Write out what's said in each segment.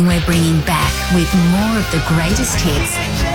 We're bringing back with more of the greatest hits.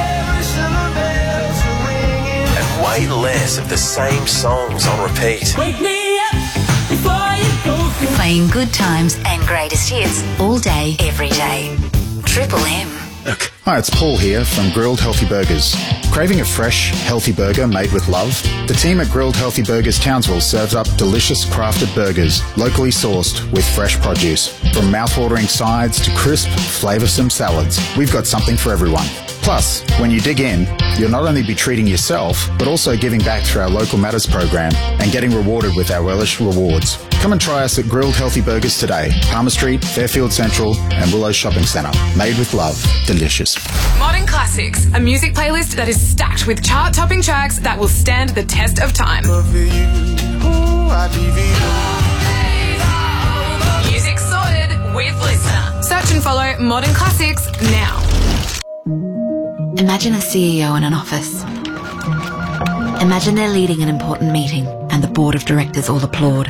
And way less of the same songs on repeat. Wake me up before you go. Playing good times and greatest hits all day, every day. Triple M. Hi, it's Paul here from Grilled Healthy Burgers. Craving a fresh, healthy burger made with love? The team at Grilled Healthy Burgers Townsville serves up delicious crafted burgers, locally sourced with fresh produce. From mouth-watering sides to crisp, flavoursome salads, we've got something for everyone. Plus, when you dig in, you'll not only be treating yourself, but also giving back through our Local Matters program and getting rewarded with our relish rewards. Come and try us at Grilled Healthy Burgers today. Palmer Street, Fairfield Central and Willows Shopping Centre. Made with love. Delicious. Modern Classics, a music playlist that is stacked with chart-topping tracks that will stand the test of time. Music sorted with Listener. Search and follow Modern Classics now. Imagine a CEO in an office. Imagine they're leading an important meeting and the board of directors all applaud.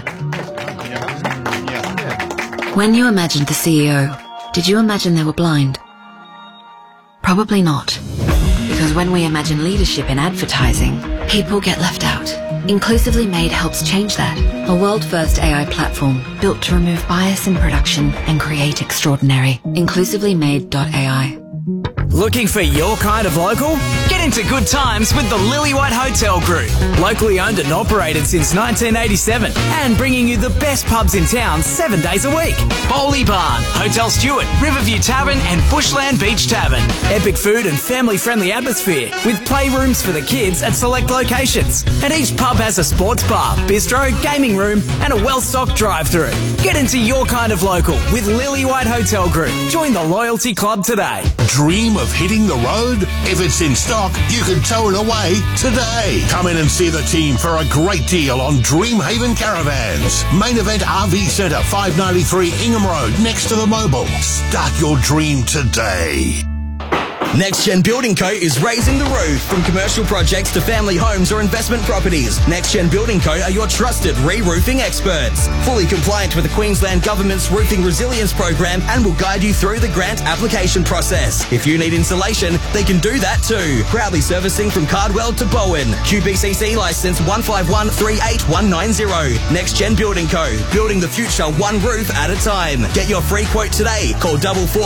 When you imagined the CEO, did you imagine they were blind? Probably not. Because when we imagine leadership in advertising, people get left out. Inclusively Made helps change that. A world-first AI platform built to remove bias in production and create extraordinary. InclusivelyMade.ai. Looking for your kind of local? Get into good times with the Lillywhite Hotel Group. Locally owned and operated since 1987 and bringing you the best pubs in town 7 days a week. Bowley Barn, Hotel Stewart, Riverview Tavern and Bushland Beach Tavern. Epic food and family-friendly atmosphere with playrooms for the kids at select locations. And each pub has a sports bar, bistro, gaming room and a well-stocked drive-through. Get into your kind of local with Lillywhite Hotel Group. Join the Loyalty Club today. Dream of hitting the road? If it's in stock, you can tow it away today. Come in and see the team for a great deal on Dreamhaven Caravans. Main Event RV Centre, 593 Ingham Road, next to the Mobile. Start your dream today. Next Gen Building Co. is raising the roof. From commercial projects to family homes or investment properties, Next Gen Building Co. are your trusted re-roofing experts. Fully compliant with the Queensland Government's Roofing Resilience Program and will guide you through the grant application process. If you need insulation, they can do that too. Proudly servicing from Cardwell to Bowen. QBCC licence 151-38190. Next Gen Building Co. Building the future one roof at a time. Get your free quote today. Call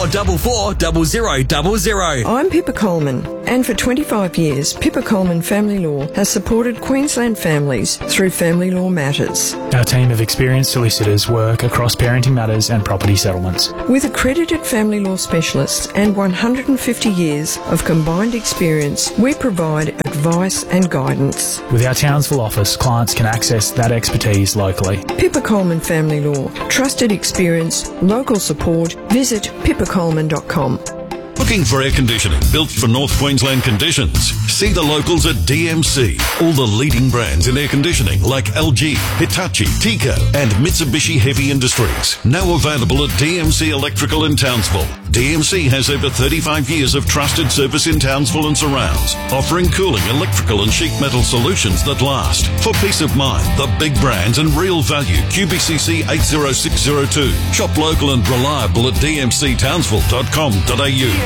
4444 0000. I'm Pippa Coleman, and for 25 years, Pippa Coleman Family Law has supported Queensland families through family law matters. Our team of experienced solicitors work across parenting matters and property settlements. With accredited family law specialists and 150 years of combined experience, we provide advice and guidance. With our Townsville office, clients can access that expertise locally. Pippa Coleman Family Law. Trusted experience, local support. Visit pippacoleman.com. Looking for air conditioning built for North Queensland conditions? See the locals at DMC. All the leading brands in air conditioning like LG, Hitachi, Tico and Mitsubishi Heavy Industries. Now available at DMC Electrical in Townsville. DMC has over 35 years of trusted service in Townsville and surrounds, offering cooling, electrical and sheet metal solutions that last. For peace of mind, the big brands and real value. QBCC 80602. Shop local and reliable at dmctownsville.com.au.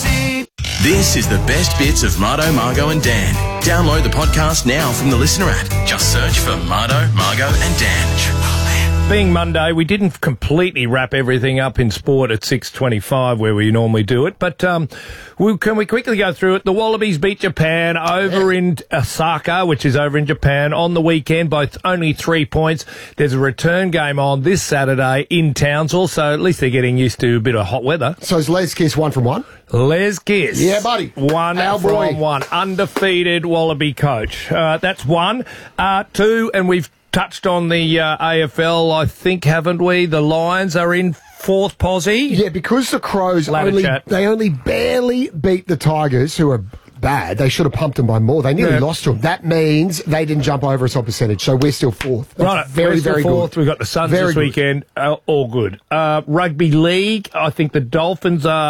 This is the best bits of Mardo, Margo and Dan. Download the podcast now from the Listener app. Just search for Mardo, Margo and Dan. Being Monday, we didn't completely wrap everything up in sport at 6:25 where we normally do it, but can we quickly go through it? The Wallabies beat Japan over in Osaka, which is over in Japan, on the weekend by only 3 points. There's a return game on this Saturday in Townsville, so at least they're getting used to a bit of hot weather. So is Les Kiss 1 from 1? Les Kiss. Yeah, buddy. 1 from 1. Undefeated Wallaby coach. That's 1. 2, and we've touched on the AFL, I think, haven't we? The Lions are in 4th posse. Yeah, because the Crows only barely beat the Tigers, who are bad. They should have pumped them by more. They nearly lost to them. That means they didn't jump over us on percentage, so we're still 4th. Right, very, very fourth. good. We've got the Suns this weekend. All good. Rugby League, I think the Dolphins are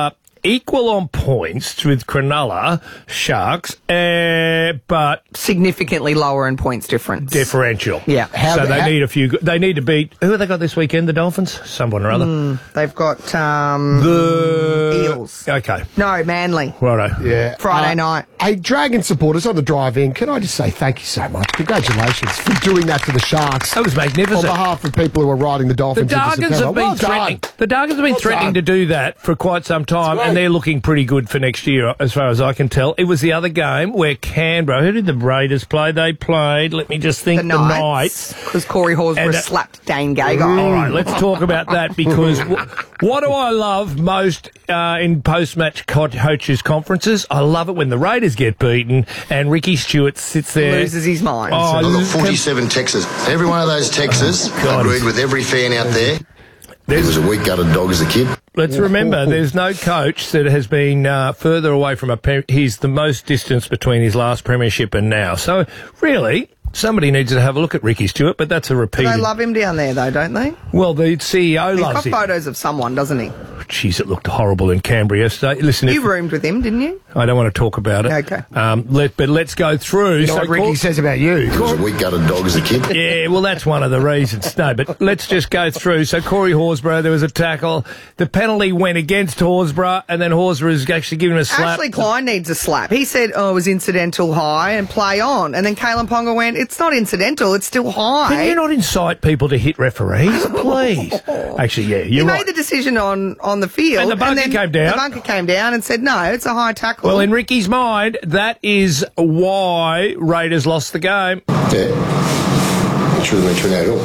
equal on points with Cronulla Sharks, but significantly lower in points differential. Yeah. So they need a few. They need to beat. Who have they got this weekend? The Dolphins, someone or other. They've got the Eels. Okay. No, Manly. Righto. Yeah. Friday night. Hey, Dragon supporters on the drive-in, can I just say thank you so much? Congratulations for doing that to the Sharks. That was magnificent. On behalf of people who are riding the Dolphins. The Dargans have been threatening. The Dargans have been threatening to do that for quite some time, and they're looking pretty good for next year, as far as I can tell. It was the other game where Canberra. Who did the Raiders play? They played. Let me just think. The Knights, because Corey Horsburgh slapped Dane Gagai. All right, let's talk about that because what do I love most in post-match coaches' conferences? I love it when the Raiders get beaten and Ricky Stewart sits there, loses his mind. I've got 47 texts. Every one of those texts agreed with every fan out there. He was a weak-gutted dog as a kid. Let's remember, there's no coach that has been further away from he's the most distance between his last premiership and now. So, really, somebody needs to have a look at Ricky Stewart, but that's a repeat. They love him down there, though, don't they? Well, the CEO loves him. He's got photos of someone, doesn't he? Jeez, it looked horrible in Canberra yesterday. Listen, you roomed with him, didn't you? I don't want to talk about it. Okay. But let's go through. You know what Ricky says about you? He was a weak-gutted dog as a kid. Yeah, well, that's one of the reasons. No, but let's just go through. So Corey Horsburgh, there was a tackle. The penalty went against Horsburgh, and then Horsburgh is actually given a slap. Ashley Klein needs a slap. He said, it was incidental high and play on. And then Kalen Ponga went, it's not incidental, it's still high. Can you not incite people to hit referees, please? Actually, yeah, you're right. He made the decision on the field. And the bunker came down. The bunker came down and said, no, it's a high tackle. Well, in Ricky's mind, that is why Raiders lost the game. Yeah. It should have been 3 at all.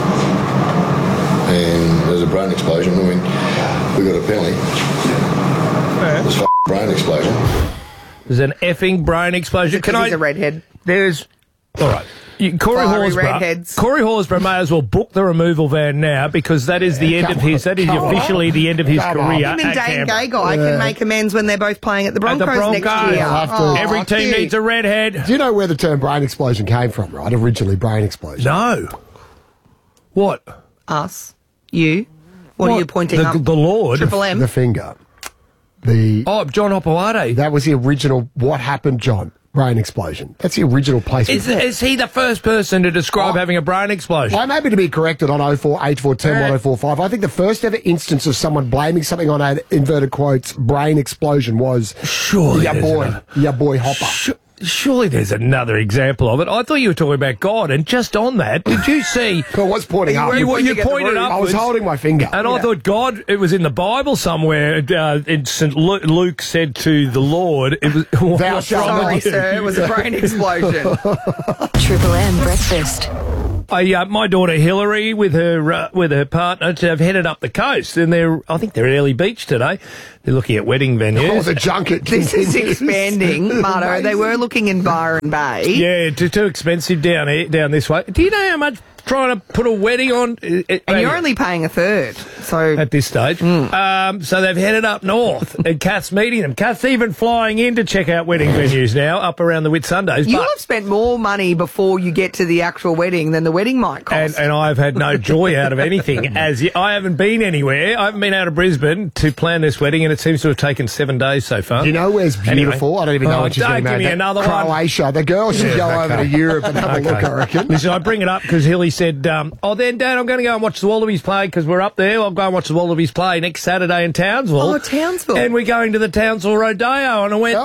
And there's a brain explosion. I mean, we got a penalty. Yeah. There's a brain explosion. There's an effing brain explosion. He's a redhead. There's... All right. Corey Horsburgh may as well book the removal van now because that is the end of his. That is officially the end of his career. Him and Dane Gagai can make amends when they're both playing at the Broncos, next year. Every team needs a redhead. Do you know where the term brain explosion came from? Right, originally brain explosion. No. What? Us. You. What are you pointing up? The Lord. Triple M. The finger. John Opawade. That was the original. What happened, John? Brain explosion. That's the original placement. Is he the first person to describe having a brain explosion? I'm happy to be corrected on 0484101045. I think the first ever instance of someone blaming something on an inverted quotes brain explosion was your boy Hopper. Surely there's another example of it. I thought you were talking about God, and just on that, did you see... I was pointing up. You pointed up. I was holding my finger. And I thought God, it was in the Bible somewhere, in St. Luke said to the Lord, it was... Sorry, sir, it was a brain explosion. Triple M Breakfast. My daughter Hillary with her partner have headed up the coast, and I think they're at Early Beach today. They're looking at wedding venues. Oh, the junket. This is expanding, Marto. They were looking in Byron Bay. Yeah, too expensive down this way. Do you know how much trying to put a wedding on? And you're only paying a third. So at this stage. So they've headed up north, and Kath's meeting them. Kath's even flying in to check out wedding venues now, up around the Whitsundays. You'll have spent more money before you get to the actual wedding than the wedding might cost. And I've had no joy out of anything. I haven't been anywhere. I haven't been out of Brisbane to plan this wedding, and it seems to have taken 7 days so far. Do you know where's beautiful? Anyway. I don't even know what she's getting married. Give me another Croatia. one. The girl should go over to Europe and have a look, I reckon. Listen, I bring it up because Hilly said, then, Dad, I'm going to go and watch the Wallabies play because we're up there. I'll go and watch the Wallabies play next Saturday in Townsville. Oh, Townsville. And we're going to the Townsville Rodeo. And I went,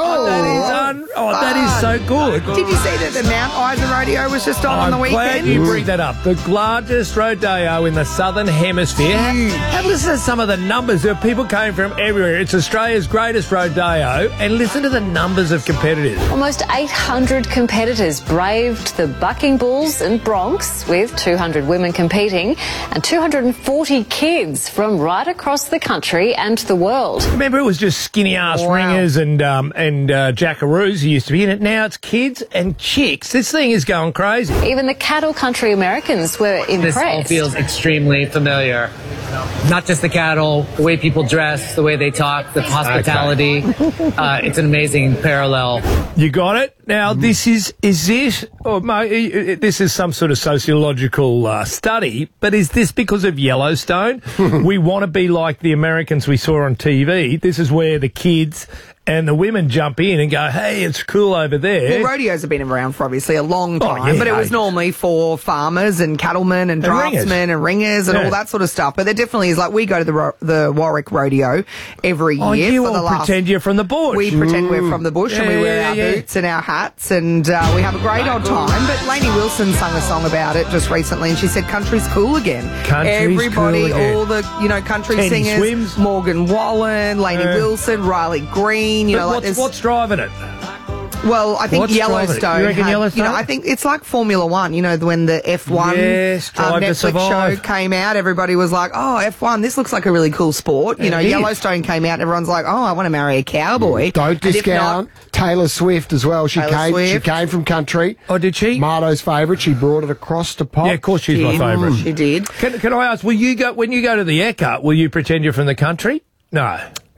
that is so good. Did you see that the Mount Isa Rodeo was just on the weekend? I'm glad you bring that up. The largest rodeo in the Southern Hemisphere. Have listen to some of the numbers. There are people came from everywhere. It's Australia's greatest rodeo. And listen to the numbers of competitors. Almost 800 competitors braved the bucking bulls and broncs, with 200 women competing and 240 kids from right across the country and the world. Remember, it was just skinny-ass ringers and jackaroos who used to be in it. Now it's kids and chicks. This thing is going crazy. Even the cattle country Americans were impressed. This all feels extremely familiar. not just the cattle, the way people dress, the way they talk, the hospitality. It's an amazing parallel. You got it? Now, this is this, or this is some sort of sociological study, but is this because of Yellowstone? We want to be like the Americans we saw on TV. This is where the kids and the women jump in and go, hey, it's cool over there. Well, rodeos have been around for obviously a long time, but it was normally for farmers and cattlemen and draftsmen and ringers and all that sort of stuff. But there definitely is, like, we go to the Warwick Rodeo every year. You for the all last, pretend you're from the bush. We pretend we're from the bush and we wear our boots and our hats and we have a great old time. But Lainey Wilson sung a song about it just recently and she said country's cool again. Everybody, cool again. all the, country Penny singers, Swims. Morgan Wallen, Lainey Wilson, Riley Green, what's driving it? Well, I think Yellowstone. You reckon Yellowstone? I think it's like Formula One. when the F1 Netflix show came out, everybody was like, "Oh, F1, this looks like a really cool sport." Yellowstone came out, and everyone's like, "Oh, I want to marry a cowboy." Don't discount Taylor Swift as well. She came from country. Oh, did she? Marto's favourite. She brought it across to pop. Yeah, of course, she's my favourite. She did. Can I ask? Will you go when you go to the Ecca? Will you pretend you're from the country? No.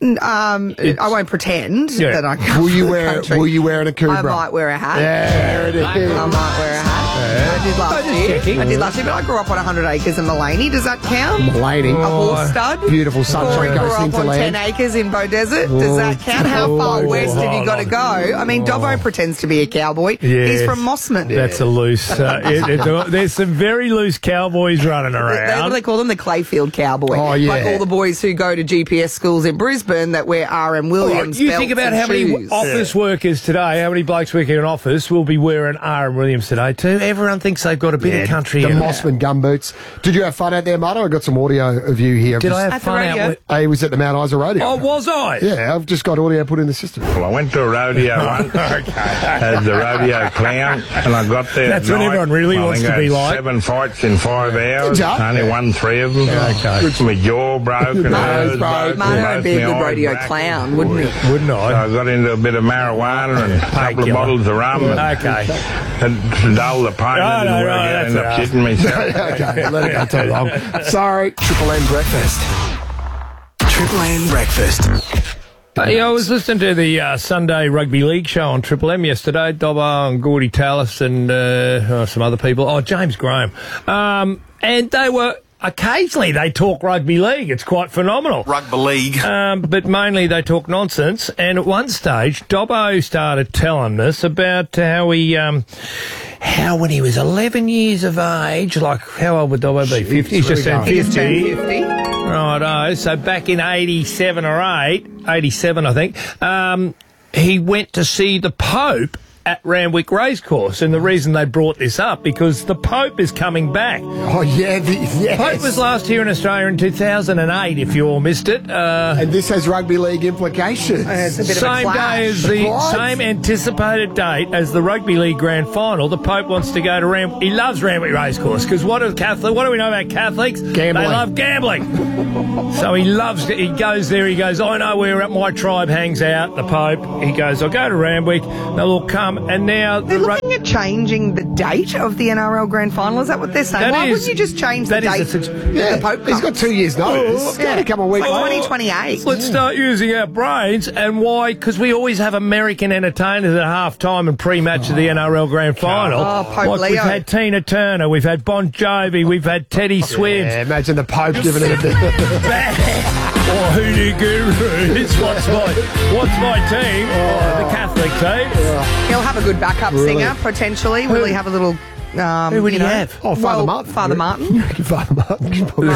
I won't pretend that I come Will you from the wear? country. Will you wear an Akubra? I might wear a hat. There it is. I might wear a hat. I did last year. But I grew up on 100 acres in Mullaney. Does that count? Mullaney. A horse stud. Beautiful sunshine Grew goes up into on land. 10 acres in Beaudesert. Does that count? How far west have you got to go? I mean, Dobbo pretends to be a cowboy. Yes. He's from Mossman. That's a loose. There's some very loose cowboys running around. What do they call them? The Clayfield cowboy. Oh, yeah. Like all the boys who go to GPS schools in Brisbane that wear R.M. Williams You belts think about and how many shoes. office workers today, how many blokes working in office will be wearing R.M. Williams today too. Everyone thinks they've got a bit of country The in Mossman gumboots. Did you have fun out there, Marto? I got some audio of you here. Did I have fun out? I was at the Mount Isa Rodeo. Oh, was I? Yeah, I've just got audio put in the system. Well, I went to a rodeo once as the rodeo clown, and I got there. That's what everyone really wants to be like. 7 fights in 5 hours. Only won 3 of them. My jaw broke and nose broke. Marto would be a good rodeo clown, wouldn't he? Wouldn't I? So I got into a bit of marijuana and a couple of bottles of rum. And to dull the pain, I didn't work out. Ended up shitting myself. Okay, let it go too long. Sorry. Triple M Breakfast. Triple M Breakfast. I was listening to the Sunday Rugby League show on Triple M yesterday. Dobbo and Gordy Tallis and some other people. Oh, James Graham. And they were... Occasionally they talk rugby league. It's quite phenomenal. Rugby league. But mainly they talk nonsense. And at one stage, Dobbo started telling us about how he... how when he was 11 years of age, like how old would Dobbo be? 50? He's just turned 50. Righto. So back in 87 or 87, I think, he went to see the Pope at Randwick Racecourse, and the reason they brought this up because the Pope is coming back. Oh yeah, yes. Pope was last here in Australia in 2008. If you all missed it, and this has rugby league implications. It's a bit same of a clash. day as the same anticipated date as the rugby league grand final. The Pope wants to go to Randwick. He loves Randwick Racecourse because what do we know about Catholics? Gambling. They love gambling. So he loves it. He goes there. He goes, I know where my tribe hangs out. The Pope. He goes, I'll go to Randwick. They'll all come. And now they're looking at changing the date of the NRL Grand Final. Is that what they're saying? Why wouldn't you just change the date? The Pope comes? He's got 2 years' notice. It's going to come a week later. 2028. Let's start using our brains. And why? Because we always have American entertainers at half-time and pre-match of the NRL Grand Final. Oh, Pope Leo. We've had Tina Turner, we've had Bon Jovi, we've had Teddy Swims. Yeah, imagine the Pope giving it a bit. Or Hoodoo Gurus. What's my team? The Catholic team. He'll have a good backup singer, potentially. Will he have a little... who would he have? Oh, Father Martin. Father Martin. Father Martin.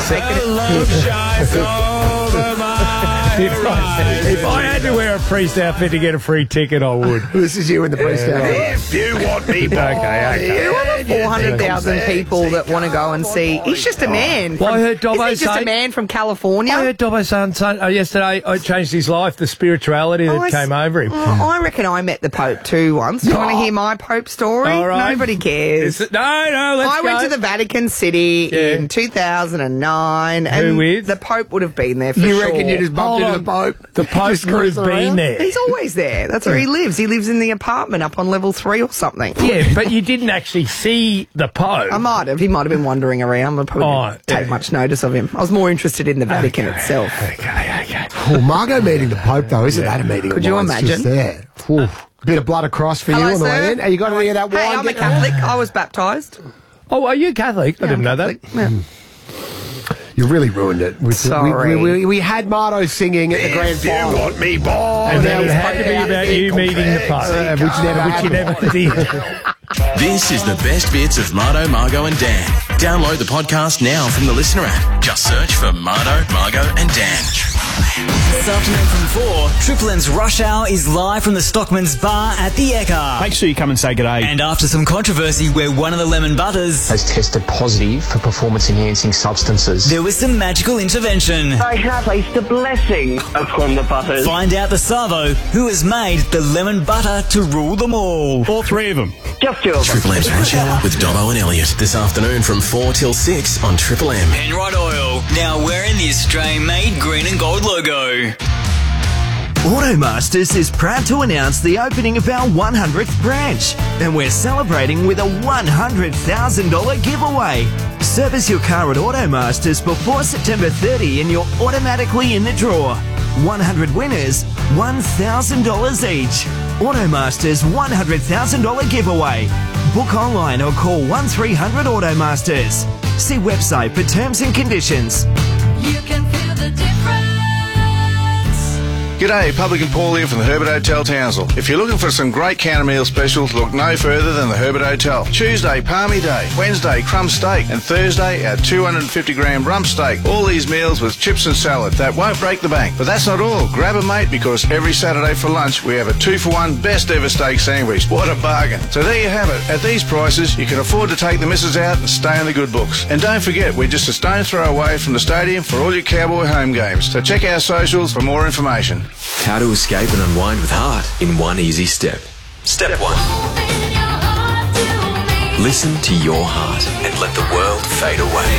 If I had to wear a priest outfit to get a free ticket, I would. This is you in the priest outfit. If you want me, okay. You have 400,000 people that want to go and see. He's just a man. Well, I heard Dobbo Isn't he just a man from California? I heard Dobbo say yesterday it changed his life, the spirituality that came over him. I reckon I met the Pope too once. Do you want to hear my Pope story? All right. Nobody cares. No, let's I go. went to the Vatican City in 2009. And Who with? the Pope would have been there for You sure. reckon you just bumped into the Pope. The Pope has been there. He's always there. That's where he lives. He lives in the apartment up on level 3 or something. Yeah, but you didn't actually see the Pope. I might have. He might have been wandering around. I probably didn't take much notice of him. I was more interested in the Vatican itself. Okay. Well, Margot meeting the Pope, though, isn't that a meeting? Could you imagine? Just there. Bit of blood across for you on the way in. Have you got any of that wine? Hey, I'm a Catholic. I was baptised. Oh, are you Catholic? I didn't know that. Yeah. You really ruined it. Sorry. We had Marto singing at the grand final. You want me, boy? And then it had to be about you meeting the Pope, which you never did. This is the best bits of Marto, Margot and Dan. Download the podcast now from the Listener app. Just search for Marto, Margot and Dan. This afternoon from 4, Triple M's Rush Hour is live from the Stockman's Bar at the Ekka. Make sure you come and say g'day. And after some controversy where one of the lemon butters has tested positive for performance-enhancing substances, there was some magical intervention. I have placed a blessing upon the butters. Find out the Savo who has made the lemon butter to rule them all. All 3 of them. Just 2 of them. Triple M's Rush Hour with Dobbo and Elliot. This afternoon from 4 till 6 on Triple M. Penrite Oil, now wearing the Australian-made green and gold logo. Automasters is proud to announce the opening of our 100th branch, and we're celebrating with a $100,000 giveaway. Service your car at Automasters before September 30 and you're automatically in the draw. 100 winners, $1,000 each. Automasters $100,000 giveaway. Book online or call 1300 Automasters. See website for terms and conditions. You can feel the difference. G'day, Publican Paul here from the Herbert Hotel, Townsville. If you're looking for some great counter meal specials, look no further than the Herbert Hotel. Tuesday, Palmy Day. Wednesday, crumb steak. And Thursday, our 250-gram rump steak. All these meals with chips and salad. That won't break the bank. But that's not all. Grab a mate because every Saturday for lunch, we have a 2-for-1 best ever steak sandwich. What a bargain. So there you have it. At these prices, you can afford to take the missus out and stay in the good books. And don't forget, we're just a stone's throw away from the stadium for all your Cowboy home games. So check our socials for more information. How to escape and unwind with heart in one easy step. Step 1. Listen to your heart and let the world fade away.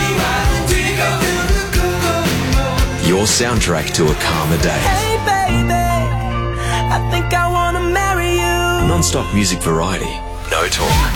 Your soundtrack to a calmer day. Hey baby, I think I wanna marry you. Non-stop music variety, no talk.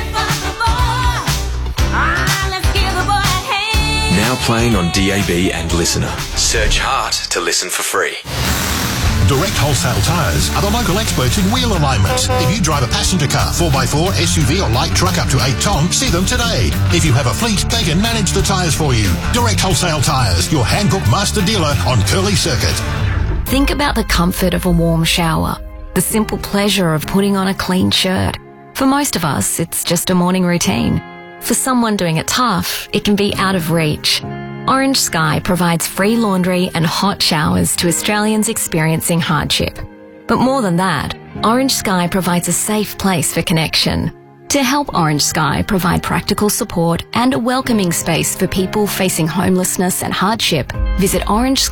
Now playing on DAB and Listener. Search Heart to listen for free. Direct Wholesale Tyres are the local experts in wheel alignment. If you drive a passenger car, 4x4, SUV or light truck up to 8 tonne, see them today. If you have a fleet, they can manage the tyres for you. Direct Wholesale Tyres, your Hankook master dealer on Curly Circuit. Think about the comfort of a warm shower, the simple pleasure of putting on a clean shirt. For most of us, it's just a morning routine. For someone doing it tough, it can be out of reach. Orange Sky provides free laundry and hot showers to Australians experiencing hardship. But more than that, Orange Sky provides a safe place for connection. To help Orange Sky provide practical support and a welcoming space for people facing homelessness and hardship, visit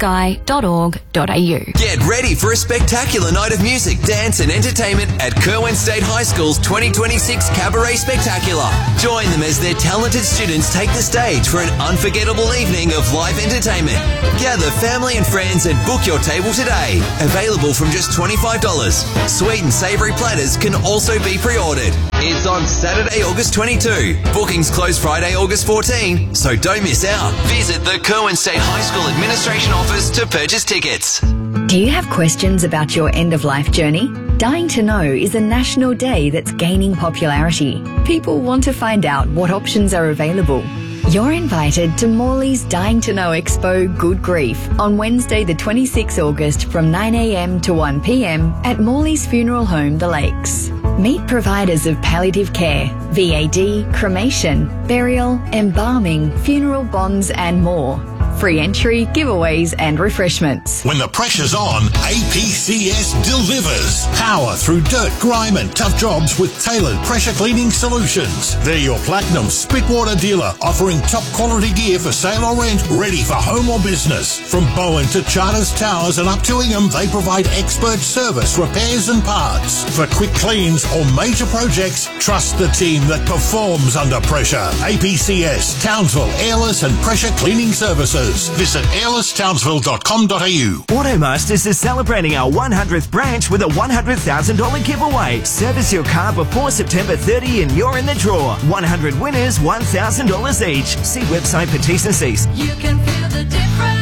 orangesky.org.au. Get ready for a spectacular night of music, dance and entertainment at Kerwin State High School's 2026 Cabaret Spectacular. Join them as their talented students take the stage for an unforgettable evening of live entertainment. Gather family and friends and book your table today. Available from just $25. Sweet and savoury platters can also be pre-ordered. It's on Saturday, August 22. Bookings close Friday, August 14, so don't miss out. Visit the Kerwin State High School Administration Office to purchase tickets. Do you have questions about your end-of-life journey? Dying to Know is a national day that's gaining popularity. People want to find out what options are available. You're invited to Morley's Dying to Know Expo Good Grief on Wednesday the 26th August from 9 a.m. to 1 p.m. at Morley's Funeral Home, The Lakes. Meet providers of palliative care, VAD, cremation, burial, embalming, funeral bonds and more. Free entry, giveaways and refreshments. When the pressure's on, APCS delivers. Power through dirt, grime and tough jobs with tailored pressure cleaning solutions. They're your Platinum Spitwater dealer, offering top quality gear for sale or rent, ready for home or business. From Bowen to Charters Towers and up to Ingham, they provide expert service, repairs and parts. For quick cleans or major projects, trust the team that performs under pressure. APCS, Townsville, Airless and Pressure Cleaning Services. Motors. Visit airlesstownsville.com.au. Automasters is celebrating our 100th branch with a $100,000 giveaway. Service your car before September 30 and you're in the draw. 100 winners, $1,000 each. See website for T's and C's. You can feel the difference.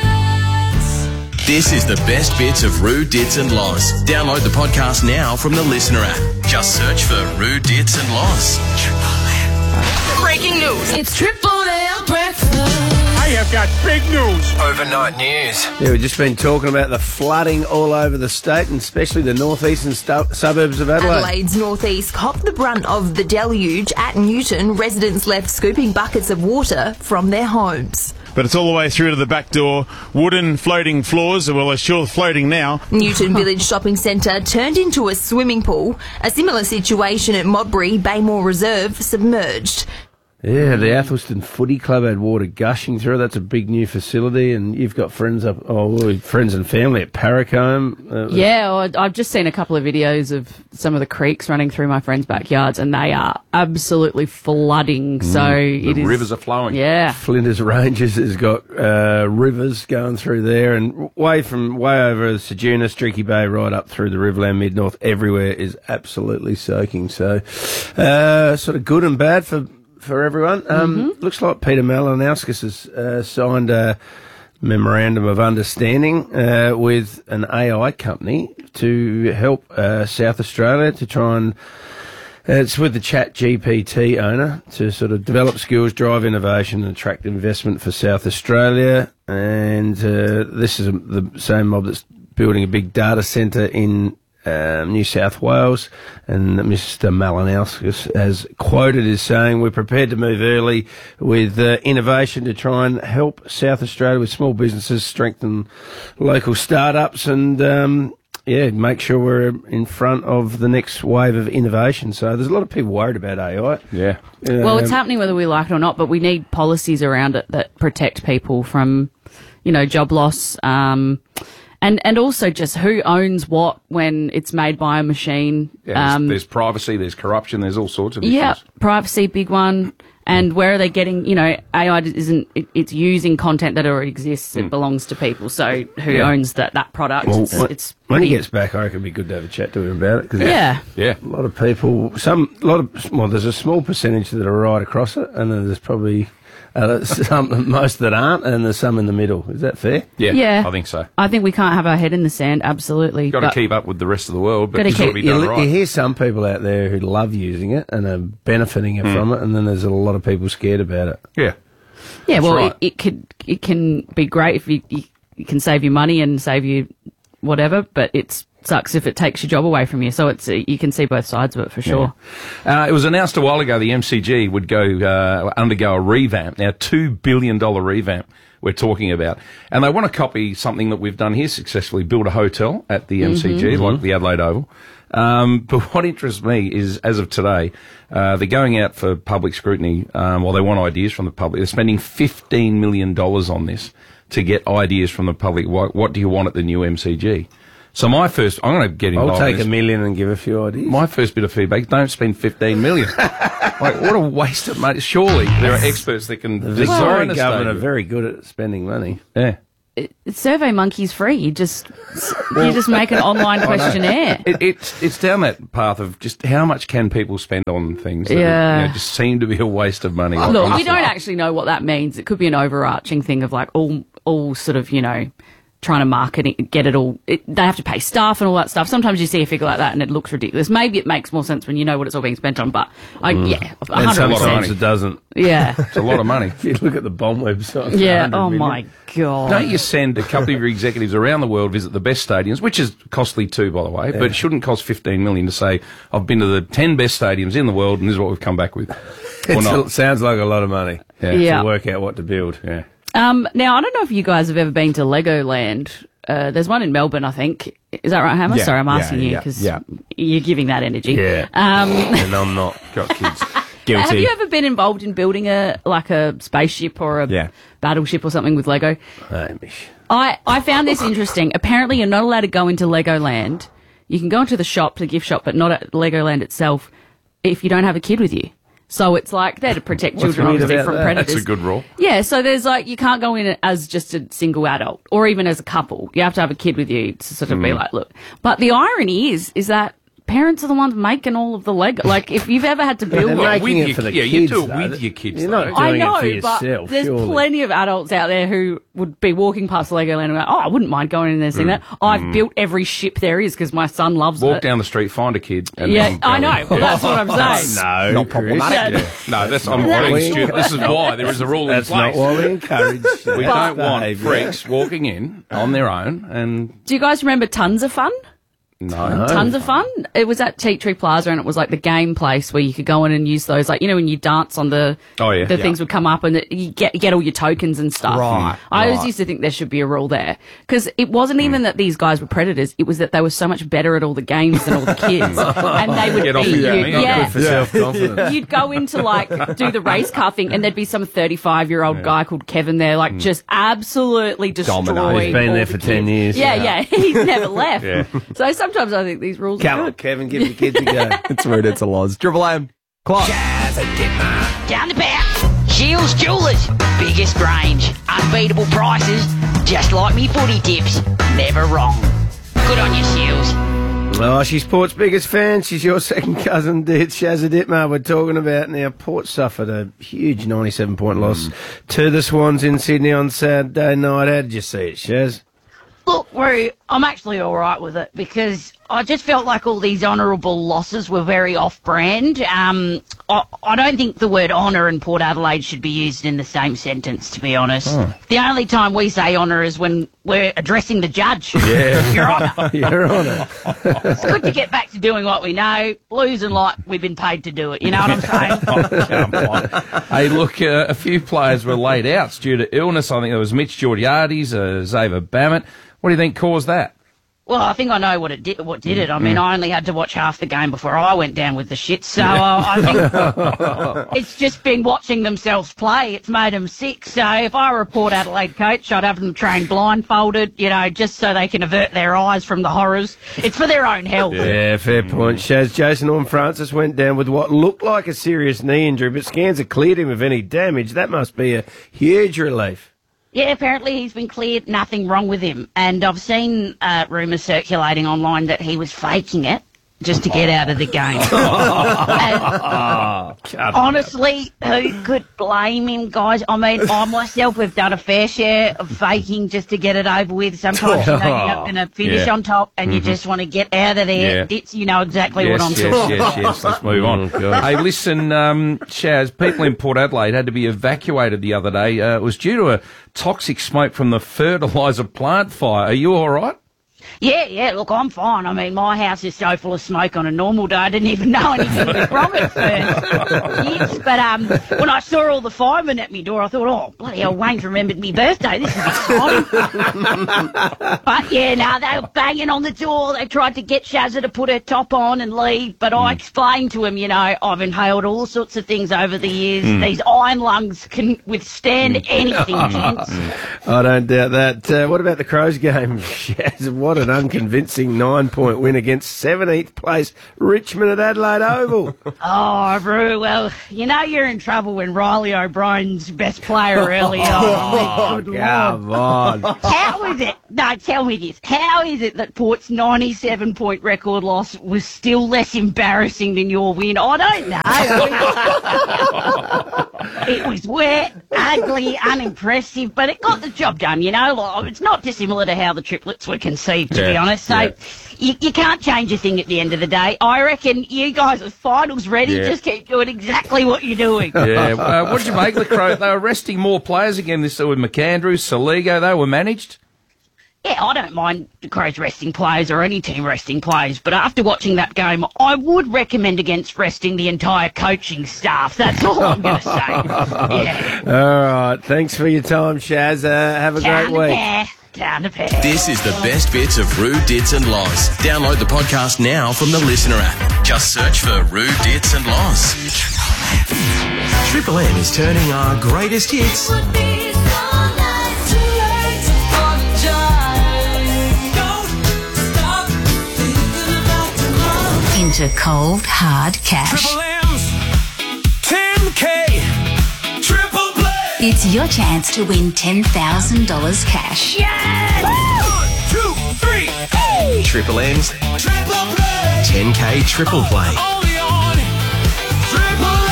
This is the best bits of Roo, Dits and Loz. Download the podcast now from the Listener app. Just search for Roo, Dits and Loz. Breaking news. It's Triple M breakfast. I have got big news. Overnight news. Yeah, we've just been talking about the flooding all over the state and especially the northeastern suburbs of Adelaide. Adelaide's northeast copped the brunt of the deluge. At Newton, residents left scooping buckets of water from their homes. But it's all the way through to the back door. Wooden floating floors, well, they're sure floating now. Newton Village Shopping Centre turned into a swimming pool. A similar situation at Modbury, Baymore Reserve, submerged. Yeah, the Athelston Footy Club had water gushing through. That's a big new facility, and you've got friends friends and family at Paracombe. I've just seen a couple of videos of some of the creeks running through my friends' backyards, and they are absolutely flooding. So the rivers are flowing. Yeah, Flinders Ranges has got rivers going through there, and way over Sejuna, Streaky Bay, right up through the Riverland, Mid-North, everywhere is absolutely soaking. So, sort of good and bad for everyone. Looks like Peter Malinauskas has signed a memorandum of understanding with an AI company to help South Australia to try and it's with the ChatGPT owner to sort of develop skills, drive innovation and attract investment for South Australia. And this is the same mob that's building a big data centre in New South Wales, and Mr. Malinauskas has quoted as saying, "We're prepared to move early with innovation to try and help South Australia with small businesses, strengthen local startups, and make sure we're in front of the next wave of innovation." So there's a lot of people worried about AI. Yeah. Well, it's happening whether we like it or not, but we need policies around it that protect people from, job loss. And also just who owns what when it's made by a machine. Yeah, there's privacy, there's corruption, there's all sorts of issues. Yeah, privacy, big one. And where are they getting, AI it's using content that already exists. It belongs to people. So who owns that product? Well, when he gets back, I reckon it'd be good to have a chat to him about it. Cause yeah. A lot of people, there's a small percentage that are right across it, and then there's probably most that aren't, and there's some in the middle. Is that fair? Yeah, I think so. I think we can't have our head in the sand, absolutely. You've got to keep up with the rest of the world, but it's got to be done right. You hear some people out there who love using it and are benefiting from it, and then there's a lot of people scared about it. Yeah. Yeah, That's well, right. it can be great if you can save you money and save you whatever, but it sucks if it takes your job away from you. So you can see both sides of it for sure. Yeah. It was announced a while ago the MCG would undergo a revamp. Now, $2 billion revamp we're talking about. And they want to copy something that we've done here successfully, build a hotel at the MCG, like the Adelaide Oval. But what interests me is, as of today, they're going out for public scrutiny, while they want ideas from the public. They're spending $15 million on this to get ideas from the public. What do you want at the new MCG? So I'm going to get involved. I'll take $1 million and give a few ideas. My first bit of feedback: don't spend $15 million. What a waste of money! Surely there are experts that can design a government stadium. are very good at spending money. Yeah. Survey Monkey's free. You just make an online questionnaire. It's down that path of just how much can people spend on things that just seem to be a waste of money. Look, we don't actually know what that means. It could be an overarching thing of like all sort of, trying to market it, get it all. They have to pay staff and all that stuff. Sometimes you see a figure like that and it looks ridiculous. Maybe it makes more sense when you know what it's all being spent on, but 100%. And sometimes it doesn't. Yeah. It's a lot of money. If you look at the Bomb website. Yeah, my God. Don't you send a couple of your executives around the world visit the best stadiums, which is costly too, by the way, but it shouldn't cost $15 million to say, I've been to the 10 best stadiums in the world and this is what we've come back with. It sounds like a lot of money to work out what to build. Yeah. Now, I don't know if you guys have ever been to Legoland. There's one in Melbourne, I think. Is that right, Hammer? Yeah, Sorry, I'm asking you because you're giving that energy. Yeah. And I'm not. Got kids. Guilty. Have you ever been involved in building a spaceship or a battleship or something with Lego? Hamish. I found this interesting. Apparently, you're not allowed to go into Legoland. You can go into the gift shop, but not at Legoland itself if you don't have a kid with you. So it's like they're to protect children, obviously, from predators. That's a good rule. Yeah, so there's like, you can't go in as just a single adult or even as a couple. You have to have a kid with you to sort of be like, look. But the irony is that parents are the ones making all of the Lego. Like, if you've ever had to build They're making it for the kids, you do it though. with your kids. You're not though. doing I know, it for yourself, but there's surely. plenty of adults out there who would be walking past Legoland and go, oh, I wouldn't mind going in there and seeing that. I've built every ship there is because my son loves Walk it. down the street, find a kid. And Yeah, then go I in. know. Well, that's what I'm saying. No, Not problematic. Chris. No, that's I'm being stupid. This is why there is a rule That's in place. not what we encourage. We don't want behaviour. freaks walking in on their own and Do you guys remember Tons of Fun? no. Tons of Fun. It was at Tea Tree Plaza, and it was like the game place where you could go in and use those, like, you know, when you dance on the things would come up and you get all your tokens and stuff. Right, I always used to think there should be a rule there because it wasn't even that these guys were predators; it was that they were so much better at all the games than all the kids, and they would Get off beat with you. me. Yeah. Good for self-confidence. You'd go into like do the race car thing, and there'd be some 35-year-old guy called Kevin there, like just absolutely destroyed. He's been all there the for kids. 10 years. Yeah, he's never left. Yeah. So sometimes I think these rules Come are on, good. Kevin, give the kids a go. It's rude, it's a loz. Triple M. Clock. Down the back. Shields Jewelers. Biggest range. Unbeatable prices. Just like me footy tips. Never wrong. Good on you, Shields. Oh, she's Port's biggest fan. She's your second cousin, Shazza Dittmar. We're talking about now. Port suffered a huge 97-point loss to the Swans in Sydney on Saturday night. How did you see it, Shaz? Look, Roo, I'm actually all right with it because I just felt like all these honourable losses were very off-brand. I don't think the word honour and Port Adelaide should be used in the same sentence, to be honest. Oh. The only time we say honour is when we're addressing the judge. Yeah. Your Honour. Your Honour. It's good to get back to doing what we know. Blues and like we've been paid to do it. You know what I'm saying? Come on. Hey, look, a few players were laid out due to illness. I think there was Mitch Georgiades, Xavier Bammett. What do you think caused that? Well, I think I know what did it. I mean, I only had to watch half the game before I went down with the shit. So I think it's just been watching themselves play. It's made them sick. So if I were a Port Adelaide coach, I'd have them trained blindfolded, you know, just so they can avert their eyes from the horrors. It's for their own health. Yeah, fair point, Shaz. Jason Horne-Francis went down with what looked like a serious knee injury, but scans have cleared him of any damage. That must be a huge relief. Yeah, apparently he's been cleared, nothing wrong with him. And I've seen rumours circulating online that he was faking it just to get out of the game. Honestly, who could blame him, guys? I mean, I myself have done a fair share of faking just to get it over with. Sometimes you know you're not going to finish on top and you just want to get out of there. Yeah. Dits, you know exactly what I'm talking about. Yes, let's move on. Hey, listen, Shaz, people in Port Adelaide had to be evacuated the other day. It was due to a toxic smoke from the fertiliser plant fire. Are you all right? Yeah, look, I'm fine. I mean, my house is so full of smoke on a normal day, I didn't even know anything was wrong at first. Yes, but when I saw all the firemen at my door, I thought, oh, bloody hell, Wayne's remembered me birthday. This is exciting. But, yeah, no, they were banging on the door. They tried to get Shazza to put her top on and leave, but I explained to him, you know, I've inhaled all sorts of things over the years. These iron lungs can withstand anything, gents. I don't doubt that. What about the Crows game, Shaz? What an unconvincing 9-point win against 17th place Richmond at Adelaide Oval. Oh, Roo, well, you know you're in trouble when Riley O'Brien's best player early on. Good come on. How is it? No, tell me this. How is it that Port's 97-point record loss was still less embarrassing than your win? I don't know. It was wet, ugly, unimpressive, but it got the job done, you know. Like, it's not dissimilar to how the triplets were conceived, to be honest. So you can't change a thing at the end of the day. I reckon you guys are finals ready. Just keep doing exactly what you're doing. Yeah. What did you make of the Crows? They were resting more players again this with McAndrews, Saligo. They were managed. Yeah, I don't mind the Crows resting players or any team resting players, but after watching that game, I would recommend against resting the entire coaching staff. That's all I'm going to say. Yeah. All right. Thanks for your time, Shaz. Have a great week. Down the pair. This is the best bits of Roo, Dits and Loz. Download the podcast now from the Listener app. Just search for Roo, Dits and Loz. Triple M is turning our greatest hits into cold, hard cash. Triple M's 10 10K. Triple play. It's your chance to win $10,000 cash. Yes! 1, 2, 3. Hey! Triple M's Triple play. 10K triple play. Only on Triple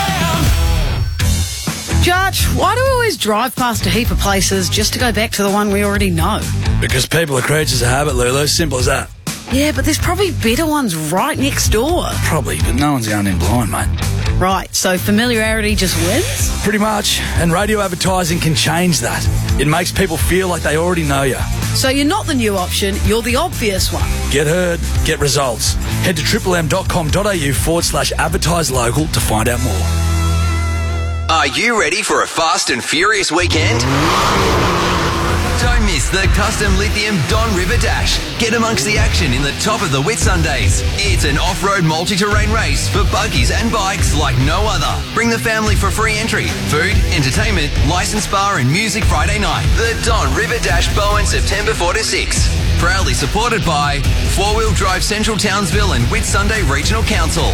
M. Judge, why do we always drive past a heap of places just to go back to the one we already know? Because people are creatures of habit, Lulu. Simple as that. Yeah, but there's probably better ones right next door. Probably, but no one's going in blind, mate. Right, so familiarity just wins? Pretty much. And radio advertising can change that. It makes people feel like they already know you. So you're not the new option, you're the obvious one. Get heard, get results. Head to triplem.com.au/advertise local to find out more. Are you ready for a fast and furious weekend? Don't miss the custom lithium Don River Dash. Get amongst the action in the top of the Whitsundays. It's an off-road multi-terrain race for buggies and bikes like no other. Bring the family for free entry, food, entertainment, licensed bar and music Friday night. The Don River Dash Bowen, September 4 to 6. Proudly supported by 4-Wheel Drive Central Townsville and Whitsunday Regional Council.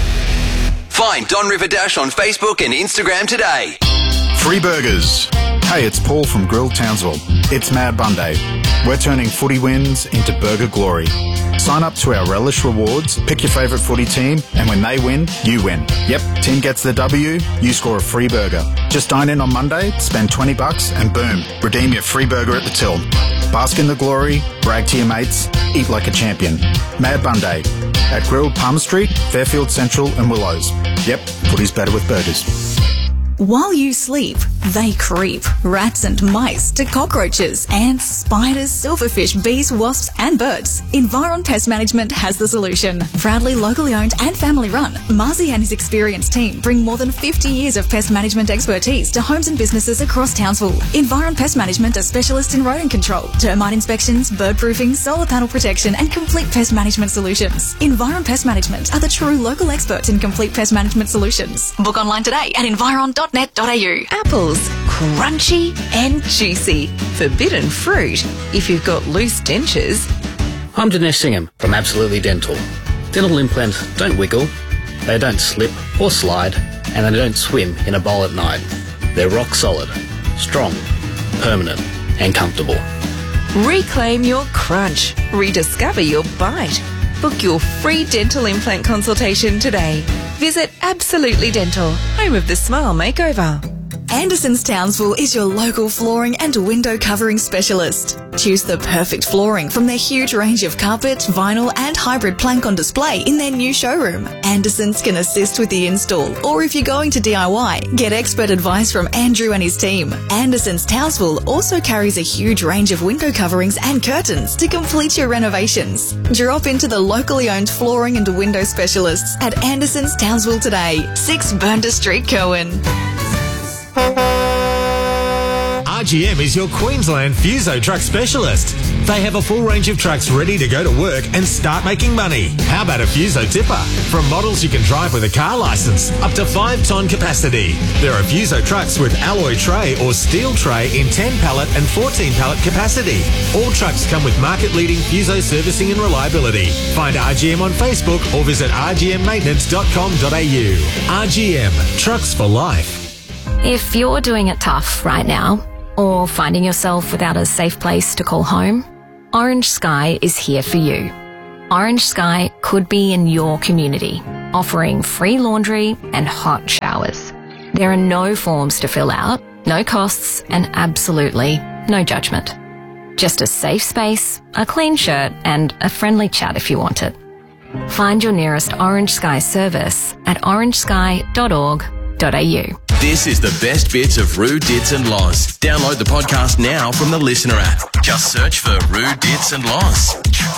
Find Don River Dash on Facebook and Instagram today. Free burgers. Hey, it's Paul from Grill Townsville. It's Mad Monday. We're turning footy wins into burger glory. Sign up to our Relish Rewards, pick your favourite footy team, and when they win, you win. Yep, team gets the W, you score a free burger. Just dine in on Monday, spend $20 and boom, redeem your free burger at the till. Bask in the glory, brag to your mates, eat like a champion. Mad Monday at Grill Palmer Street, Fairfield Central and Willows. Yep, footy's better with burgers. While you sleep, they creep. Rats and mice to cockroaches, ants, spiders, silverfish, bees, wasps and birds. Environ Pest Management has the solution. Proudly locally owned and family run, Marzi and his experienced team bring more than 50 years of pest management expertise to homes and businesses across Townsville. Environ Pest Management are specialists in rodent control, termite inspections, bird proofing, solar panel protection and complete pest management solutions. Environ Pest Management are the true local experts in complete pest management solutions. Book online today at environ.net.au. Apples, crunchy and juicy. Forbidden fruit if you've got loose dentures. I'm Dinesh Singham from Absolutely Dental. Dental implants don't wiggle, they don't slip or slide, and they don't swim in a bowl at night. They're rock solid, strong, permanent and comfortable. Reclaim your crunch. Rediscover your bite. Book your free dental implant consultation today. Visit Absolutely Dental, home of the Smile Makeover. Anderson's Townsville is your local flooring and window covering specialist. Choose the perfect flooring from their huge range of carpet, vinyl and hybrid plank on display in their new showroom. Anderson's can assist with the install, or if you're going to DIY, get expert advice from Andrew and his team. Anderson's Townsville also carries a huge range of window coverings and curtains to complete your renovations. Drop into the locally owned flooring and window specialists at Anderson's Townsville today, 6 Burnda Street, Cohen. RGM is your Queensland Fuso truck specialist. They have a full range of trucks ready to go to work and start making money. How about a Fuso tipper? From models you can drive with a car licence, up to 5-tonne capacity. There are Fuso trucks with alloy tray or steel tray in 10 pallet and 14 pallet capacity. All trucks come with market-leading Fuso servicing and reliability. Find RGM on Facebook or visit rgmmaintenance.com.au. RGM, trucks for life. If you're doing it tough right now, or finding yourself without a safe place to call home, Orange Sky is here for you. Orange Sky could be in your community, offering free laundry and hot showers. There are no forms to fill out, no costs, and absolutely no judgment. Just a safe space, a clean shirt, and a friendly chat if you want it. Find your nearest Orange Sky service at orangesky.org.au. This is the best bits of Roo, Dits and Loz. Download the podcast now from the Listener app. Just search for Roo, Dits and Loz.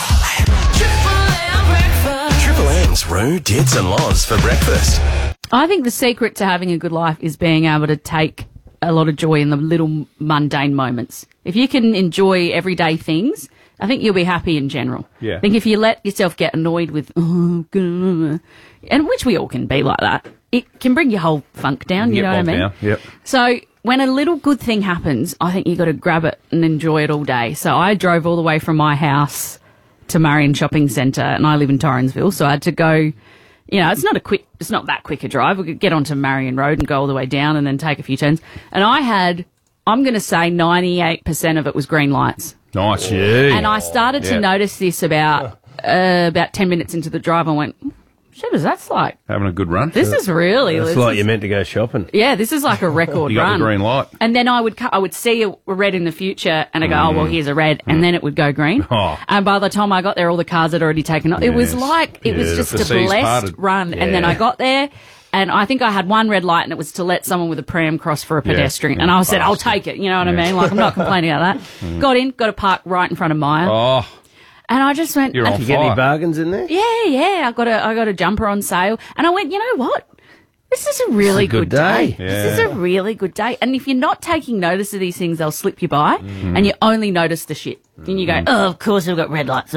Triple M's Roo, Dits and Loz for breakfast. I think the secret to having a good life is being able to take a lot of joy in the little mundane moments. If you can enjoy everyday things, I think you'll be happy in general. Yeah. I think if you let yourself get annoyed with, and which we all can be like that, it can bring your whole funk down, you know what I mean? Down. Yep. So when a little good thing happens, I think you've got to grab it and enjoy it all day. So I drove all the way from my house to Marion Shopping Centre, and I live in Torrensville, so I had to go You know, it's not that quick a drive. We could get onto Marion Road and go all the way down and then take a few turns. And I'm going to say 98% of it was green lights. Nice. And I started to notice this about 10 minutes into the drive. I went, shit, is that's like having a good run. This is really. It's like you're meant to go shopping. Yeah, this is like a record you got run. the green light. And then I would see a red in the future, and I go, oh well, here's a red, and then it would go green. Oh. And by the time I got there, all the cars had already taken off. It was like it was just the a seas blessed parted. run. And then I got there. And I think I had one red light, and it was to let someone with a pram cross for a pedestrian. And I said, I'll take it. You know what I mean? Like, I'm not complaining about that. Got in, got to park right in front of Maya. Oh. And I just went. Did you get any bargains in there? Yeah. I got a jumper on sale, and I went. You know what? This is a really good day. Yeah. This is a really good day. And if you're not taking notice of these things, they'll slip you by, and you only notice the shit. And you go, oh, of course we've got red lights.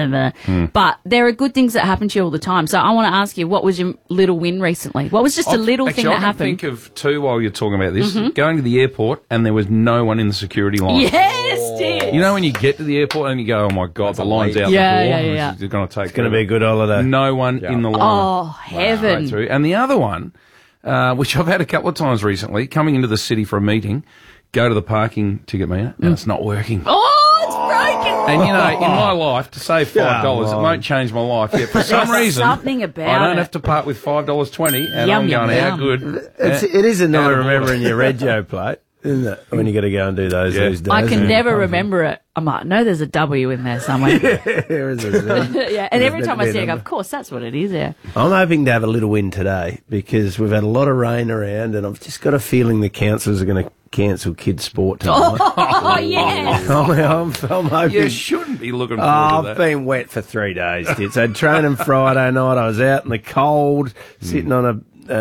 But there are good things that happen to you all the time. So I want to ask you, what was your little win recently? What was just a little thing that I happened? can think of two while you're talking about this. Going to the airport, and there was no one in the security line. Yes, dear. You know when you get to the airport and you go, oh my God, the line's out the door. Yeah. It's going to take. It's going to be a good holiday. No one in the line. Oh, heaven. Right through. And the other one, which I've had a couple of times recently, coming into the city for a meeting, go to the parking ticket meter, and it's not working. Oh, it's broken. And, you know, in my life, to save $5, it won't change my life. Yet for some reason, something about I don't it. have to part with $5.20, and Yum, I'm going, yum, how yum. good. It is a night remembering your Rego plate, isn't it? When you got to go and do those these days. I can never remember it. I'm like, no, there's a W in there somewhere. There is a Yeah, and every time I see it, I go, of course, that's what it is, yeah. I'm hoping to have a little win today because we've had a lot of rain around, and I've just got a feeling the councils are going to cancel kids' sport tonight. Oh, yes. I'm hoping. You shouldn't be looking forward to that. I've been wet for 3 days, kids. I had training Friday night. I was out in the cold, sitting on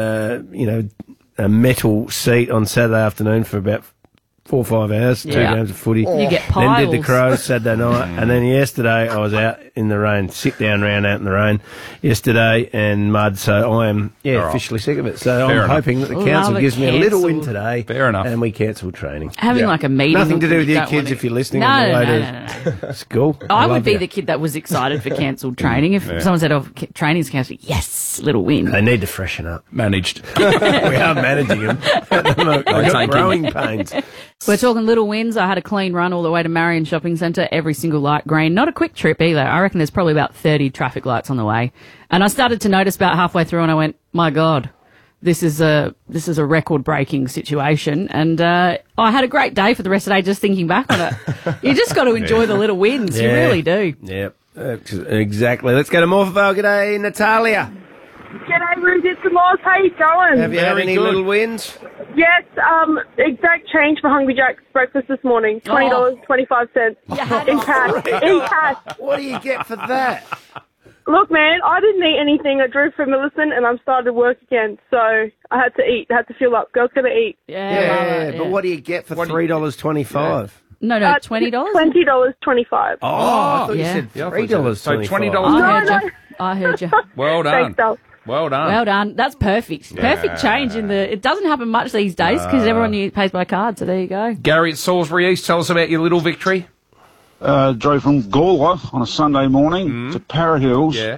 a metal seat on Saturday afternoon for about 4 or 5 hours, 2 games of footy. You get Then piles. did the Crows Saturday night, and then yesterday I was out in the rain, sit down round out in the rain yesterday and mud. So I am officially sick of it. So Fair I'm enough. hoping that the Love council it gives me a little win cancelled. today. Fair enough. And we cancel training. Having like a meeting. Nothing to do with you don't kids want if you're listening No, on the way no. to school. I would love be you. the kid that was excited for cancelled training. If someone said, oh, training's cancelled, yes, little win. They need to freshen up. Managed. We are managing them. We've got take growing pains. We're talking little wins. I had a clean run all the way to Marion Shopping Centre, every single light green. Not a quick trip either. I reckon there's probably about 30 traffic lights on the way. And I started to notice about halfway through and I went, my God, this is a record-breaking situation. And I had a great day for the rest of the day just thinking back on it. You just got to enjoy the little wins. You really do. Yep, exactly. Let's go to Morphevale. G'day, Natalia. G'day, Ruth. It's the Laws. How you going? Have you had any little wins? Yes, exact change for Hungry Jack's breakfast this morning. $20.25 in cash. In cash. What do you get for that? Look, man, I didn't eat anything. I drove from Millicent and I'm started work again, so I had to eat. I had to fill up. Girls gonna eat. Yeah, but what do you get for $3.25? No, $20? $20.25. Oh, I thought you said $3.25. So $20. I heard you. Well done. Thanks, Dal. Well done. Well done. That's perfect. Perfect change in the. It doesn't happen much these days because everyone pays by card. So there you go. Gary at Salisbury East, tell us about your little victory. Drove from Gawler on a Sunday morning to Para Hills. Yeah.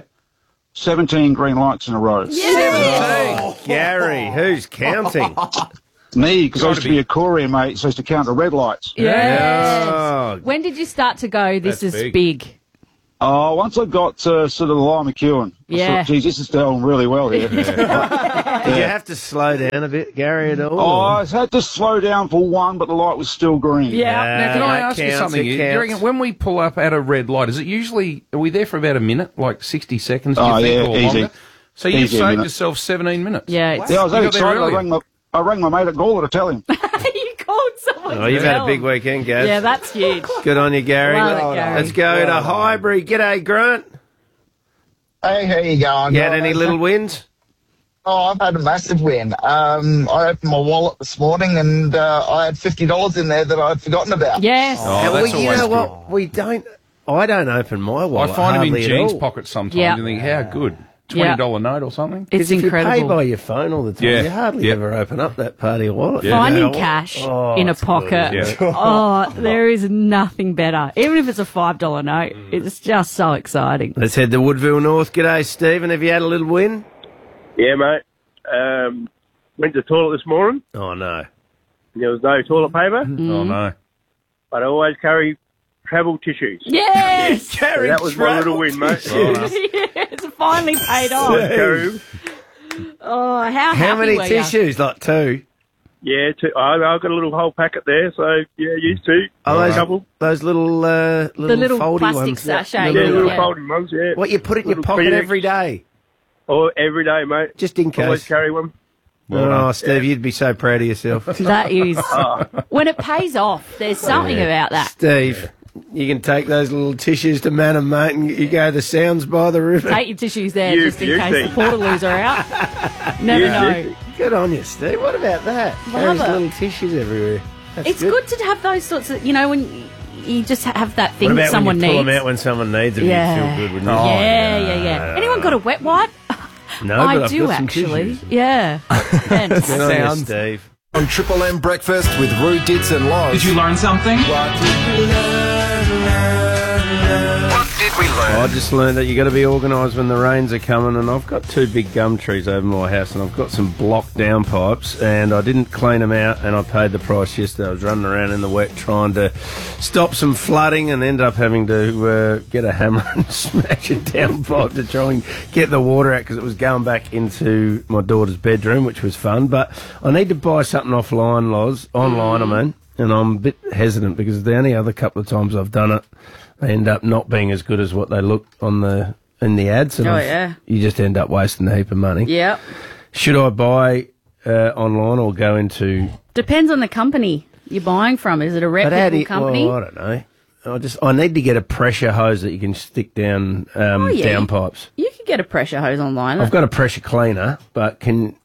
17 green lights in a row. 17. Gary, who's counting? Me, because I used to be a courier, mate, so I used to count the red lights. Yes. Oh. When did you start to go, this That's is big. big? Once I got to sort of the Lime McEwen, I thought, geez, this is going really well here. Did you have to slow down a bit, Gary, at all? I had to slow down for one, but the light was still green. Now, can I ask you counts, something? it Do you counts. reckon when we pull up at a red light, is it usually, are we there for about a minute, like 60 seconds, do you Oh, think, yeah, or easy. longer? So you've Easy a saved minute. yourself 17 minutes. Yeah. Yeah, I was You that got there excited. earlier. I rang my mate at Gawler to tell him. You called someone. Oh, you've had a big weekend, Gaz. Yeah, that's huge. Good on you, Gary. Love it, Gary. Let's go to Highbury. G'day, Grant. Hey, how you going? You had any little wins? Oh, I've had a massive win. I opened my wallet this morning and I had $50 in there that I'd forgotten about. Yes. Oh, that's you always know good. what? I don't open my wallet. I find them in hardly at jeans all. pockets sometimes. Yeah. You think, how good? Yeah. $20 note or something? It's If incredible. you pay by your phone all the time, Yeah. you hardly Yeah. ever open up that part of your wallet. Yeah. Finding cash in a it's pocket. good. Yeah. Oh, there is nothing better. Even if it's a $5 note, it's just so exciting. Let's head to Woodville North. G'day, Stephen. Have you had a little win? Yeah, mate. Went to the toilet this morning. Oh, no. There was no toilet paper. Oh, no. But I always carry travel tissues. Yes! So that was my little win, mate. It's finally paid off. Oh, how happy many were ya? tissues? Like 2? Yeah, I've got a little whole packet there, so yeah, used to. Oh, couple. those little little foldy plastic ones. sachet. Yeah, little folding ones, yeah. What, you put it in your Little pocket Kleenex. every day? Oh, every day, mate. Just in case. Always carry one. Oh, Steve, you'd be so proud of yourself. That is... When it pays off, there's something about that. Steve, you can take those little tissues to Manham, mate, and you go to the Sounds by the river. Take your tissues there just in case the Portaloos are out. Never know. Good on you, Steve. What about that? Love There's it. little tissues everywhere. That's It's good to have those sorts of... You know, when you just have that thing What about that someone when you needs. pull them out when someone needs them? Yeah. You feel good, wouldn't you? Yeah. Anyone got a wet wipe? No, I but I've do got some actually. tissues. Yeah. Good on you, Steve. On Triple M Breakfast with Roo, Dits and Loz. Did you learn something? What did we learn? What did we learn? I just learned that you got to be organised when the rains are coming, and I've got 2 big gum trees over my house, and I've got some blocked down pipes, and I didn't clean them out, and I paid the price yesterday. I was running around in the wet trying to stop some flooding, and ended up having to get a hammer and smash a down pipe to try and get the water out, because it was going back into my daughter's bedroom, which was fun. But I need to buy something offline, online, I mean, and I'm a bit hesitant because the only other couple of times I've done it, they end up not being as good as what they look in the ads. And you just end up wasting a heap of money. Yep. Should I buy online or go into... Depends on the company you're buying from. Is it a reputable company? Well, I don't know. I need to get a pressure hose that you can stick down down pipes. You can get a pressure hose online. I've got a pressure cleaner, but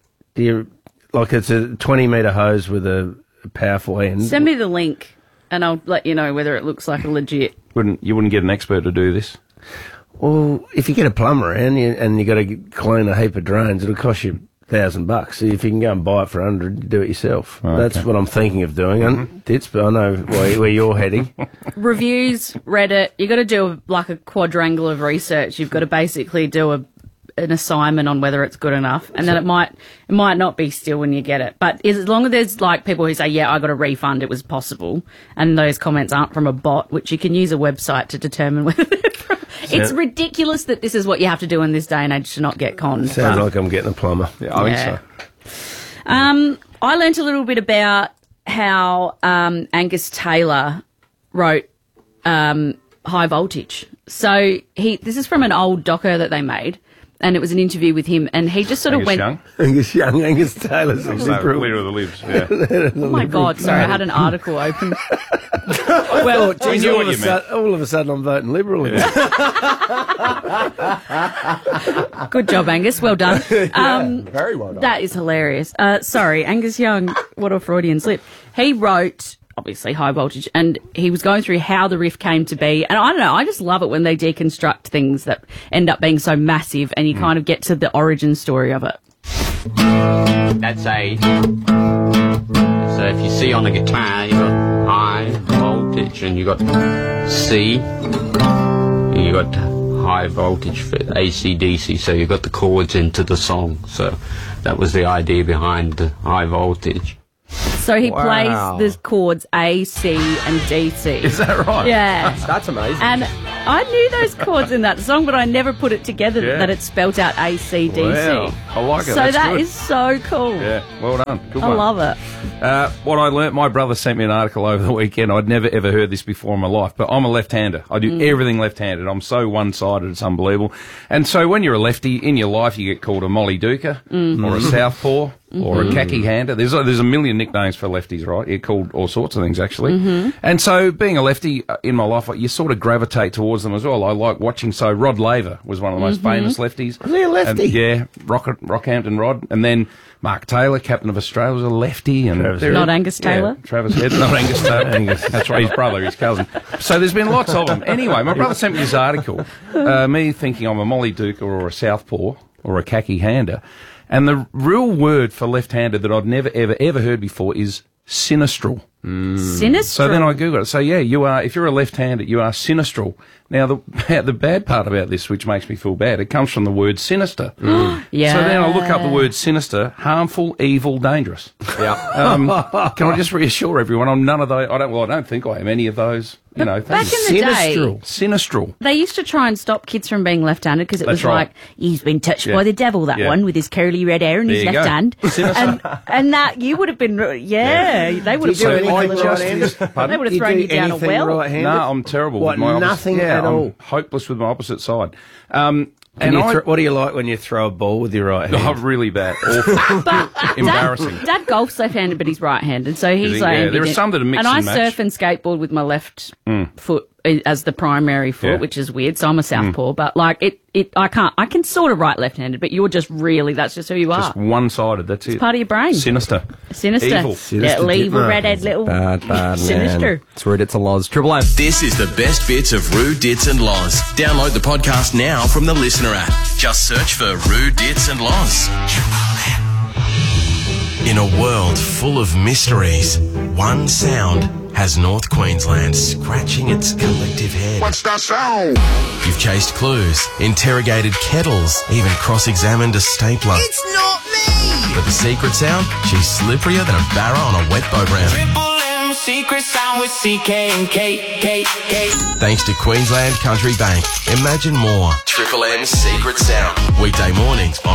it's a 20-metre hose with a powerful end. Send me the link and I'll let you know whether it looks like a legit... You wouldn't get an expert to do this? Well, if you get a plumber and you got to clean a heap of drains, it'll cost you $1,000. So if you can go and buy it for $100, do it yourself. Oh, That's okay. what I'm thinking of doing. But I know where you're heading. Reviews, Reddit, you've got to do a quadrangle of research. You've got to basically do an assignment on whether it's good enough, and then it might not be still when you get it. But as long as there's people who say, yeah, I got a refund, it was possible, and those comments aren't from a bot, which you can use a website to determine whether they're from. It's ridiculous that this is what you have to do in this day and age to not get conned. Sounds like I'm getting a plumber. Yeah, I think so. I learnt a little bit about how Angus Taylor wrote High Voltage. So this is from an old doco that they made, and it was an interview with him, and he just sort of went... Angus Young, Angus Taylor's a liberal. Leader of the Libs, yeah. Oh my God, sorry, I had an article open. Well, geez, all of a sudden I'm voting Liberal again. Good job, Angus. Well done. Very well done. That is hilarious. Sorry, Angus Young, what a Freudian slip. He wrote, obviously, High Voltage, and he was going through how the riff came to be. And I don't know, I just love it when they deconstruct things that end up being so massive and you kind of get to the origin story of it. That's A. So if you see on a guitar, you've got high voltage, and you've got C, and you've got high voltage for AC/DC, so you've got the chords into the song. So that was the idea behind the high voltage. So he plays the chords A, C, and DC. Is that right? Yeah. That's amazing. And I knew those chords in that song, but I never put it together that it spelt out A, C, D, Wow. C. I like it. So That's that good. is so cool. Yeah, well done. Good I one. love it. What I learnt, my brother sent me an article over the weekend. I'd never ever heard this before in my life, but I'm a left-hander. I do everything left-handed. I'm so one-sided, it's unbelievable. And so when you're a lefty, in your life you get called a Molly Duker or a southpaw or a khaki hander. There's a million nicknames for lefties, right? You're called all sorts of things, actually. And so being a lefty in my life, you sort of gravitate towards them as well. I like watching. So Rod Laver was one of the most famous lefties. Was he a lefty? And, yeah, Rockhampton Rod. And then Mark Taylor, captain of Australia, was a lefty. And Not Angus Taylor? Yeah, Travis Head, not Angus Taylor. That's right, his brother, his cousin. So there's been lots of them. Anyway, my brother sent me this article, me thinking I'm a Molly Duker or a southpaw or a khaki hander. And the real word for left-handed that I'd never, ever, ever heard before is sinistral. Sinistral. So then I googled it. So yeah, you are. If you're a left-handed, you are sinistral. Now the bad part about this, which makes me feel bad, it comes from the word sinister. Yeah. So then I look up the word sinister: harmful, evil, dangerous. Yeah. Can I just reassure everyone? I'm none of those. I don't think I am any of those. You know, back in the day, sinistral. They used to try and stop kids from being left-handed because it was right. like, he's been touched by the devil, that one, with his curly red hair and his left hand. and that, you would have been, they would have thrown you down a well. No, I'm terrible with my nothing at all. I'm hopeless with my opposite side. What do you like when you throw a ball with your right hand? Oh, really bad. Awful. Embarrassing. Dad golfs left-handed, but he's right-handed, so he's like... Yeah, there are some that are mix and I match. surf and skateboard with my left foot as the primary foot, which is weird, so I'm a southpaw, but like I can sort of right left-handed, but you're just really, that's just who you are. Just one-sided, that's it. It's part of your brain. Sinister. Evil. Evil, redhead, little... Bad, Sinister. man. It's Rude Dits and Loz. Triple M. This is the best bits of Rude Dits and Loz. Download the podcast now from the Listener app. Just search for Rude Dits and Loz. In a world full of mysteries, one sound has North Queensland scratching its collective head. What's that sound? You've chased clues, interrogated kettles, even cross-examined a stapler. It's not me! But the secret sound? She's slipperier than a barra on a wet boat ramp. Triple M, secret sound with CK and K. Thanks to Queensland Country Bank. Imagine more. Triple M's Secret Sound. Weekday mornings on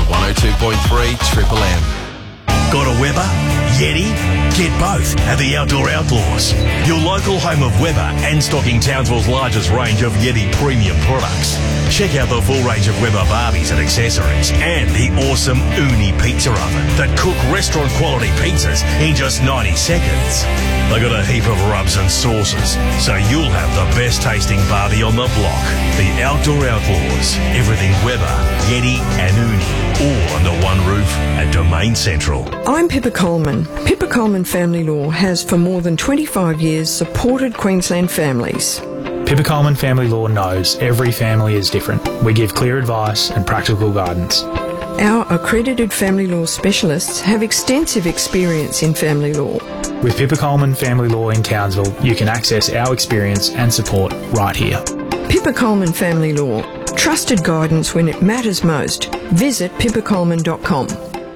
102.3 Triple M. Got a Weber? Yeti? Get both at the Outdoor Outlaws, your local home of Weber and stocking Townsville's largest range of Yeti premium products. Check out the full range of Weber Barbies and accessories and the awesome Uni pizza oven that cook restaurant quality pizzas in just 90 seconds. They got a heap of rubs and sauces, so you'll have the best tasting Barbie on the block. The Outdoor Outlaws, everything Weber, Yeti and Uni, all under one roof at Domain Central. I'm Pippa Coleman. Pippa Coleman Family Law has for more than 25 years supported Queensland families. Pippa Coleman Family Law knows every family is different. We give clear advice and practical guidance. Our accredited family law specialists have extensive experience in family law. With Pippa Coleman Family Law in Townsville, you can access our experience and support right here. Pippa Coleman Family Law. Trusted guidance when it matters most. Visit pippacoleman.com.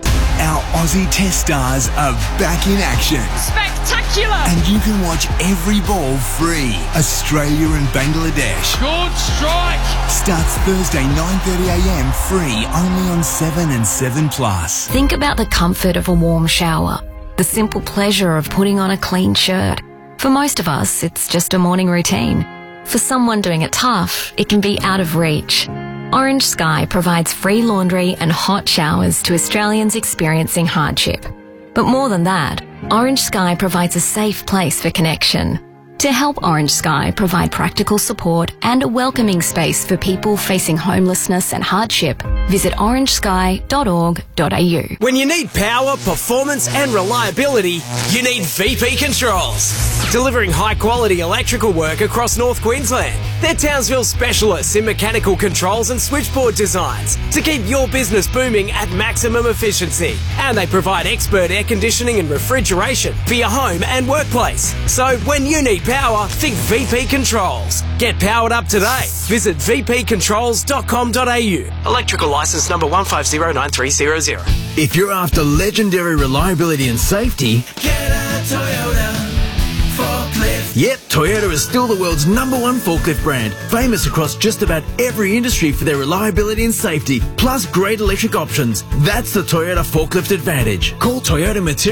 Our Aussie Test stars are back in action. Spectacular! And you can watch every ball free. Australia and Bangladesh. Good strike! Starts Thursday 9:30am free only on 7 and 7 Plus. Think about the comfort of a warm shower, the simple pleasure of putting on a clean shirt. For most of us, it's just a morning routine. For someone doing it tough, it can be out of reach. Orange Sky provides free laundry and hot showers to Australians experiencing hardship. But more than that, Orange Sky provides a safe place for connection. To help Orange Sky provide practical support and a welcoming space for people facing homelessness and hardship, visit orangesky.org.au. When you need power, performance and reliability, you need VP Controls. Delivering high-quality electrical work across North Queensland. They're Townsville specialists in mechanical controls and switchboard designs to keep your business booming at maximum efficiency. And they provide expert air conditioning and refrigeration for your home and workplace. So when you need power, think VP Controls. Get powered up today. Visit vpcontrols.com.au. Electrical license number 1509300. If you're after legendary reliability and safety, Get a Toyota forklift. yep, Toyota is still the world's #1 forklift brand, famous across just about every industry for their reliability and safety, plus great electric options. That's the Toyota forklift advantage. Call Toyota Material